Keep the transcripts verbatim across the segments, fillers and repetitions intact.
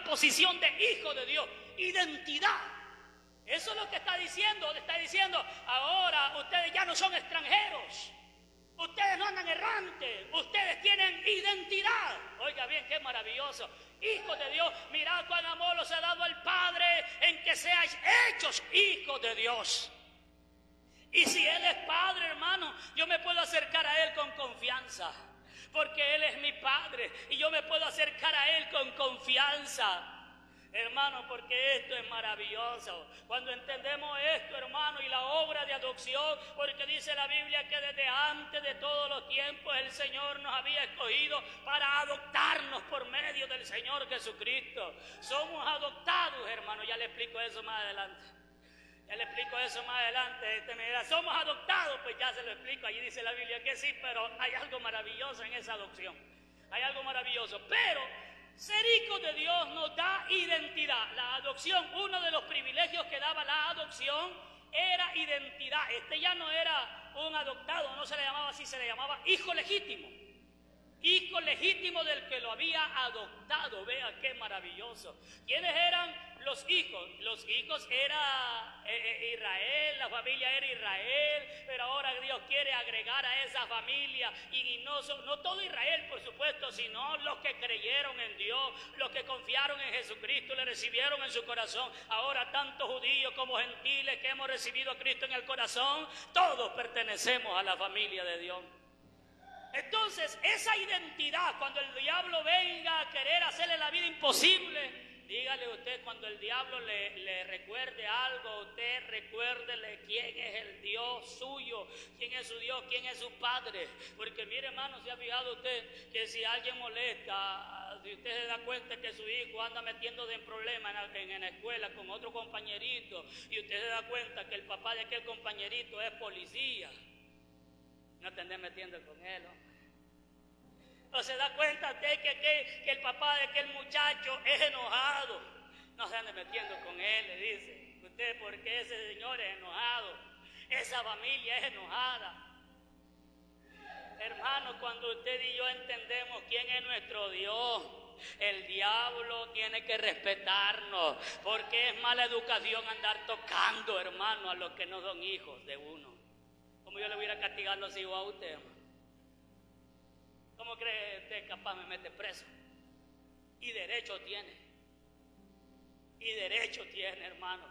posición de hijo de Dios, identidad. Eso es lo que está diciendo, está diciendo, ahora ustedes ya no son extranjeros, ustedes no andan errantes, ustedes tienen identidad. Oiga bien, qué maravilloso. Hijos de Dios, mirad cuán amor los ha dado el Padre en que seáis hechos hijos de Dios. Y si Él es Padre, hermano, yo me puedo acercar a Él con confianza, porque Él es mi Padre y yo me puedo acercar a Él con confianza. Hermano, porque esto es maravilloso. Cuando entendemos esto, hermano, y la obra de adopción, porque dice la Biblia que desde antes de todos los tiempos el Señor nos había escogido para adoptarnos por medio del Señor Jesucristo. Somos adoptados, hermano, ya le explico eso más adelante. Ya le explico eso más adelante. Este me dirá, somos adoptados, pues ya se lo explico. Allí dice la Biblia que sí, pero hay algo maravilloso en esa adopción. Hay algo maravilloso, pero ser hijo de Dios nos da identidad. La adopción, uno de los privilegios que daba la adopción era identidad. Este ya no era un adoptado, no se le llamaba así, se le llamaba hijo legítimo. Hijo legítimo del que lo había adoptado. Vea qué maravilloso. ¿Quiénes eran los hijos? Los hijos era eh, Israel, la familia era Israel, pero ahora Dios quiere agregar a esa familia, y, y no, no todo Israel, por supuesto, sino los que creyeron en Dios, los que confiaron en Jesucristo, le recibieron en su corazón. Ahora tanto judíos como gentiles que hemos recibido a Cristo en el corazón, todos pertenecemos a la familia de Dios. Entonces, esa identidad, cuando el diablo venga a querer hacerle la vida imposible, dígale usted, cuando el diablo le, le recuerde algo, usted recuérdele quién es el Dios suyo, quién es su Dios, quién es su Padre. Porque mire, hermano, ¿se ha fijado usted que si alguien molesta, si usted se da cuenta que su hijo anda metiendo en problemas en, en, en la escuela con otro compañerito, y usted se da cuenta que el papá de aquel compañerito es policía, no te andes metiendo con él, ¿no? O se da cuenta usted que, que, que el papá de aquel muchacho es enojado, no se ande metiendo con él, le dice usted, porque ese señor es enojado, esa familia es enojada. Hermano, cuando usted y yo entendemos quién es nuestro Dios, el diablo tiene que respetarnos, porque es mala educación andar tocando, hermano, a los que no son hijos de uno. ¿Cómo yo le voy a ir a castigar los hijos a usted, hermano? ¿Cómo cree usted capaz me mete preso? Y derecho tiene. Y derecho tiene, hermano.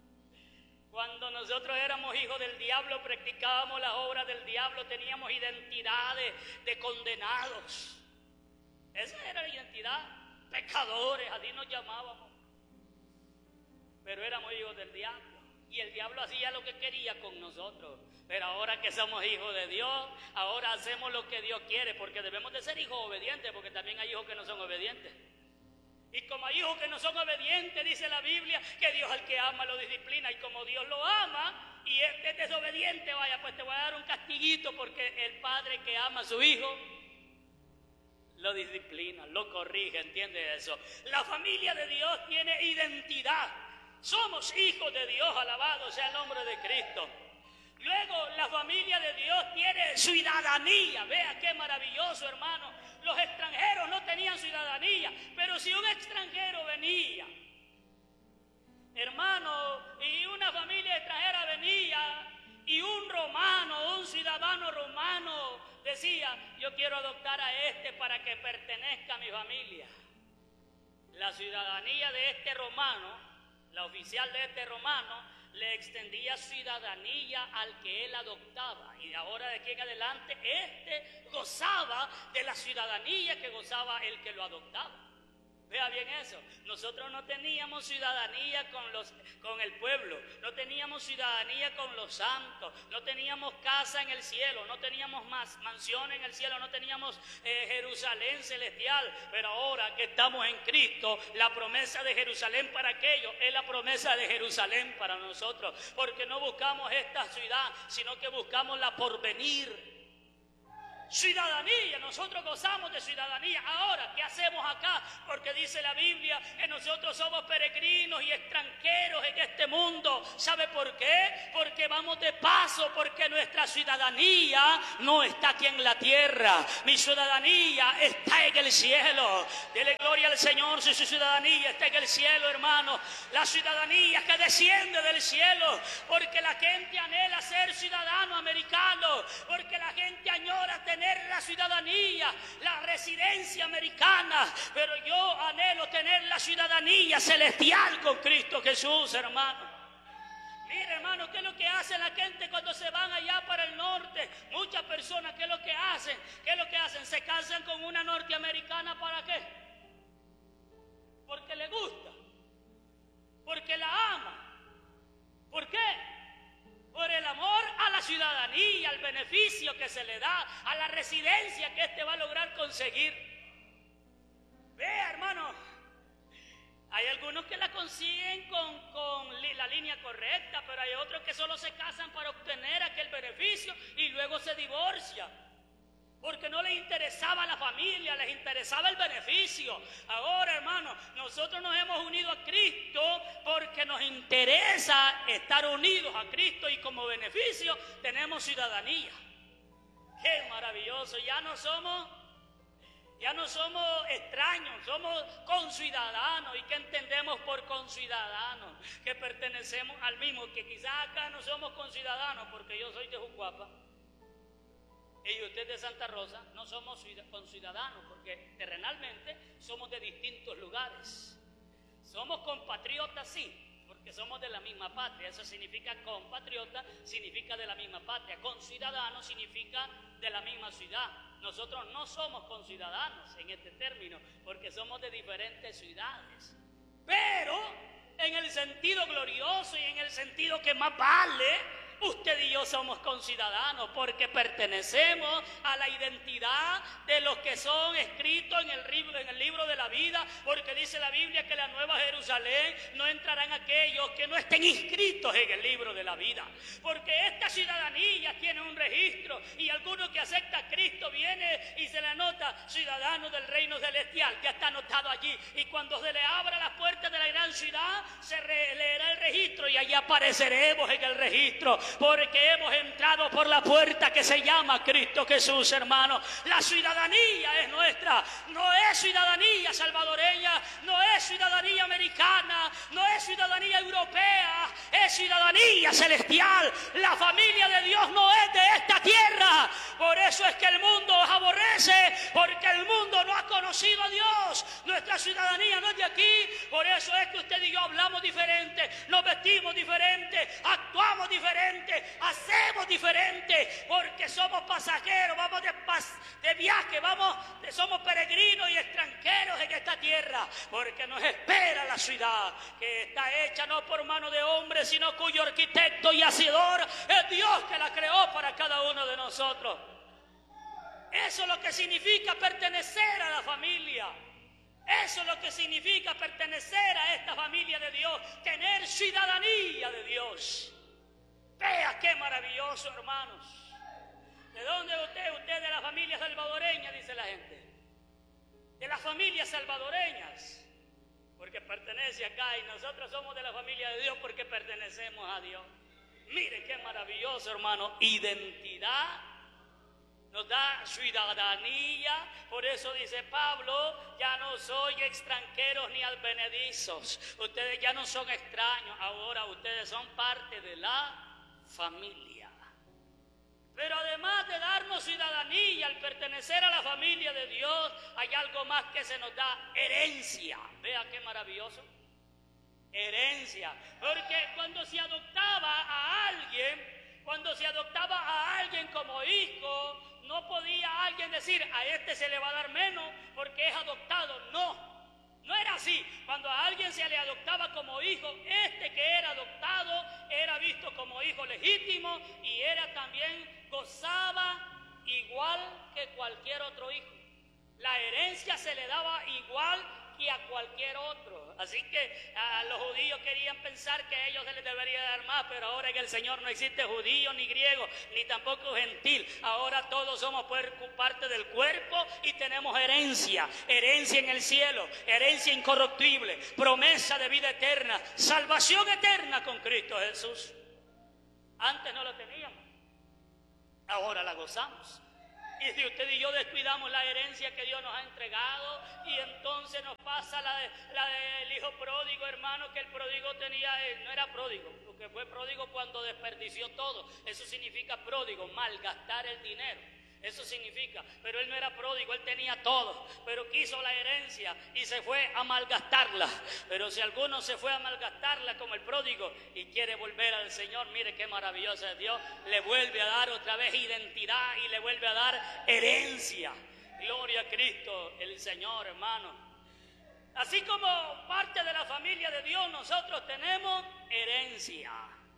Cuando nosotros éramos hijos del diablo, practicábamos las obras del diablo, teníamos identidades de condenados. Esa era la identidad. Pecadores, así nos llamábamos. Pero éramos hijos del diablo. Y el diablo hacía lo que quería con nosotros. Pero ahora que somos hijos de Dios, ahora hacemos lo que Dios quiere, porque debemos de ser hijos obedientes, porque también hay hijos que no son obedientes. Y como hay hijos que no son obedientes, dice la Biblia, que Dios al que ama lo disciplina. Y como Dios lo ama, y este es desobediente, vaya, pues te voy a dar un castiguito, porque el padre que ama a su hijo lo disciplina, lo corrige, ¿entiende eso? La familia de Dios tiene identidad. Somos hijos de Dios, alabado sea el nombre de Cristo. Luego, la familia de Dios tiene ciudadanía. Vea qué maravilloso, hermano. Los extranjeros no tenían ciudadanía, pero si un extranjero venía, hermano, y una familia extranjera venía, y un romano, un ciudadano romano decía, yo quiero adoptar a este para que pertenezca a mi familia. La ciudadanía de este romano, la oficial de este romano, le extendía ciudadanía al que él adoptaba, y de ahora de aquí en adelante este gozaba de la ciudadanía que gozaba el que lo adoptaba. Vea bien eso. Nosotros no teníamos ciudadanía con, los, con el pueblo, no teníamos ciudadanía con los santos, no teníamos casa en el cielo, no teníamos más mansión en el cielo, no teníamos eh, Jerusalén celestial. Pero ahora que estamos en Cristo, la promesa de Jerusalén para aquellos es la promesa de Jerusalén para nosotros, porque no buscamos esta ciudad, sino que buscamos la porvenir. ciudadanía, nosotros gozamos de ciudadanía. Ahora, ¿qué hacemos acá? Porque dice la Biblia que nosotros somos peregrinos y extranjeros en este mundo. ¿Sabe por qué? Porque vamos de paso, porque nuestra ciudadanía no está aquí en la tierra. Mi ciudadanía está en el cielo. Dele gloria al Señor si su ciudadanía está en el cielo, hermano. La ciudadanía que desciende del cielo, porque la gente anhela ser ciudadano americano, porque la gente añora tener la ciudadanía, la residencia americana, pero yo anhelo tener la ciudadanía celestial con Cristo Jesús, hermano. Mira, hermano, ¿qué es lo que hace la gente cuando se van allá para el norte? Muchas personas, ¿qué es lo que hacen? ¿Qué es lo que hacen? Se casan con una norteamericana, ¿para qué? Porque le gusta, porque la ama. ¿Por qué? Por el amor a la ciudadanía, al beneficio que se le da, a la residencia que éste va a lograr conseguir. Vea, hermano, hay algunos que la consiguen con, con la línea correcta, pero hay otros que solo se casan para obtener aquel beneficio y luego se divorcian. Porque no les interesaba la familia, les interesaba el beneficio. Ahora, hermano, nosotros nos hemos unido a Cristo porque nos interesa estar unidos a Cristo y como beneficio tenemos ciudadanía. ¡Qué maravilloso! Ya no somos, ya no somos extraños, somos conciudadanos. ¿Y qué entendemos por conciudadanos? Que pertenecemos al mismo, que quizás acá no somos conciudadanos porque yo soy de Jucuapa y usted de Santa Rosa, no somos conciudadanos porque terrenalmente somos de distintos lugares. Somos compatriotas, sí, porque somos de la misma patria. Eso significa compatriota, significa de la misma patria. Conciudadano significa de la misma ciudad. Nosotros no somos conciudadanos en este término porque somos de diferentes ciudades. Pero en el sentido glorioso y en el sentido que más vale, usted y yo somos conciudadanos porque pertenecemos a la identidad de los que son escritos en el, libro, en el libro de la vida, porque dice la Biblia que la Nueva Jerusalén no entrarán aquellos que no estén inscritos en el libro de la vida, porque esta ciudadanía tiene un registro y alguno que acepta a Cristo viene y se le anota ciudadano del reino celestial, ya está anotado allí, y cuando se le abra las puertas de la gran ciudad se re, leerá el registro y allí apareceremos en el registro, porque hemos entrado por la puerta que se llama Cristo Jesús, hermano. La ciudadanía es nuestra, no es ciudadanía salvadoreña, no es ciudadanía americana, no es ciudadanía europea, es ciudadanía celestial. La familia de Dios no es de esta tierra, por eso es que el mundo os aborrece, porque el mundo no ha conocido a Dios. Nuestra ciudadanía no es de aquí, por eso es que usted y yo hablamos diferente, nos vestimos diferente, actuamos diferente, hacemos diferente, porque somos pasajeros, vamos de, pas, de viaje, vamos, de, somos peregrinos y extranjeros en esta tierra, porque nos espera la ciudad que está hecha no por mano de hombre, sino cuyo arquitecto y hacedor es Dios que la creó para cada uno de nosotros. Eso es lo que significa pertenecer a la familia. Eso es lo que significa pertenecer a esta familia de Dios, tener ciudadanía de Dios. Vea qué maravilloso, hermanos. ¿De dónde usted? Usted de la familia salvadoreña, dice la gente. De las familias salvadoreñas, porque pertenece acá, y nosotros somos de la familia de Dios porque pertenecemos a Dios. Miren qué maravilloso, hermano. Identidad nos da ciudadanía. Por eso dice Pablo, ya no soy extranjeros ni advenedizos. Ustedes ya no son extraños, ahora ustedes son parte de la familia. Pero además de darnos ciudadanía al pertenecer a la familia de Dios, hay algo más que se nos da: herencia. Vea qué maravilloso. Herencia. Porque cuando se adoptaba a alguien, cuando se adoptaba a alguien como hijo, no podía alguien decir, a este se le va a dar menos porque es adoptado. No. No era así. Cuando a alguien se le adoptaba como hijo, este que era adoptado era visto como hijo legítimo y era también gozaba igual que cualquier otro hijo. La herencia se le daba igual y a cualquier otro. Así que a los judíos querían pensar que a ellos se les debería dar más, pero ahora en el Señor no existe judío ni griego, ni tampoco gentil. Ahora todos somos parte del cuerpo y tenemos herencia, herencia en el cielo, herencia incorruptible, promesa de vida eterna, salvación eterna con Cristo Jesús. Antes no lo teníamos, ahora la gozamos. Y si usted y yo descuidamos la herencia que Dios nos ha entregado, y entonces nos pasa la, de, la del hijo pródigo, hermano, que el pródigo tenía, él no era pródigo, porque fue pródigo cuando desperdició todo. Eso significa pródigo, malgastar el dinero. Eso significa, pero él no era pródigo, él tenía todo, pero quiso la herencia y se fue a malgastarla. Pero si alguno se fue a malgastarla como el pródigo y quiere volver al Señor, mire qué maravilloso es Dios, le vuelve a dar otra vez identidad y le vuelve a dar herencia. Gloria a Cristo, el Señor, hermano. Así como parte de la familia de Dios, nosotros tenemos herencia.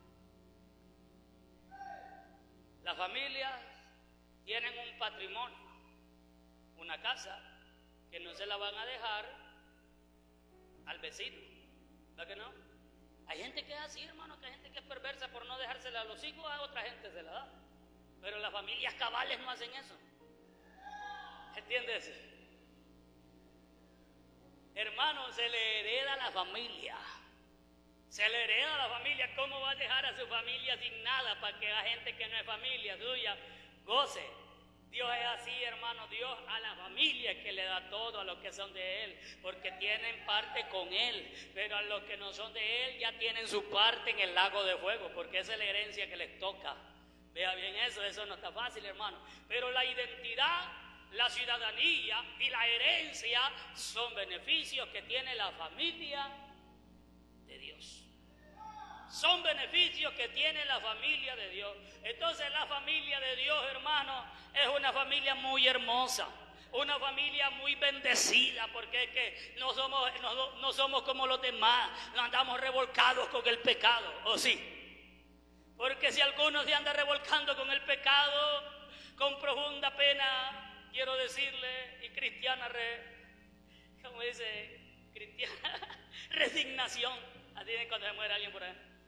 La familia tienen un patrimonio, una casa que no se la van a dejar al vecino, ¿verdad que no? Hay gente que es así, hermano, que hay gente que es perversa por no dejársela a los hijos, a otra gente se la da. Pero las familias cabales no hacen eso. ¿Entiendes? Hermano, se le hereda a la familia. Se le hereda a la familia. ¿Cómo va a dejar a su familia sin nada para que la gente que no es familia suya goce? Dios es así, hermano. Dios a la familia es que le da todo a los que son de Él, porque tienen parte con Él. Pero a los que no son de Él ya tienen su parte en el lago de fuego, porque esa es la herencia que les toca. Vea bien eso, eso no está fácil, hermano. Pero la identidad, la ciudadanía y la herencia son beneficios que tiene la familia de Dios. Son beneficios que tiene la familia de Dios. Entonces la familia de Dios, hermano, es una familia muy hermosa, una familia muy bendecida, porque es que no somos, no, no somos como los demás, no andamos revolcados con el pecado, ¿o sí? Porque si alguno se anda revolcando con el pecado, con profunda pena, quiero decirle, y cristiana, re, ¿cómo dice? Cristiana, resignación. Así es cuando se muere alguien por ahí.